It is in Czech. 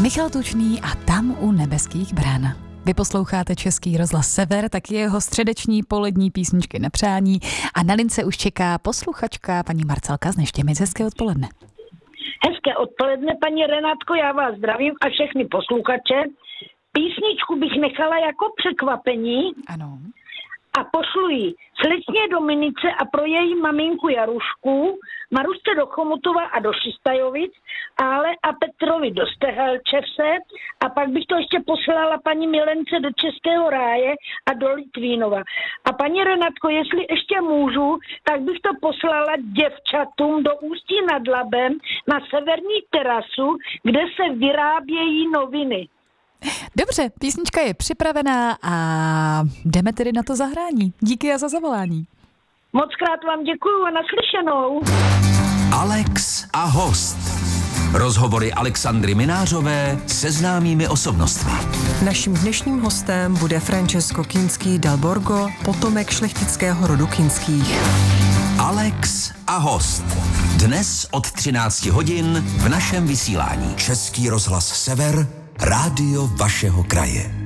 Michal Tučný a Tam u nebeských bran. Vy posloucháte Český rozhlas Sever, tak jeho středeční polední písničky na přání a na lince už čeká posluchačka paní Marcelka z Neštěmic. Hezké odpoledne. Hezké odpoledne, paní Renátko, já vás zdravím a všechny posluchače. Písničku bych nechala jako překvapení. Ano. A pošlu ji slečně Dominice a pro její maminku Jarušku, Marušce do Chomutova a do Šistajovic, Ale a Petrovi do Stehelčevce a pak bych to ještě poslala paní Milence do Českého ráje a do Litvínova. A paní Renatko, jestli ještě můžu, tak bych to poslala děvčatům do Ústí nad Labem na severní terasu, kde se vyrábějí noviny. Dobře, písnička je připravená a jdeme tedy na to zahrání. Díky za zavolání. Moc krát vám děkuju a naslyšenou. Alex a host. Rozhovory Alexandry Minářové se známými osobnostmi. Naším dnešním hostem bude Francesco Kinský dal Borgo, potomek šlechtického rodu Kinských. Alex a host. Dnes od 13 hodin v našem vysílání. Český rozhlas Sever, rádio vašeho kraje.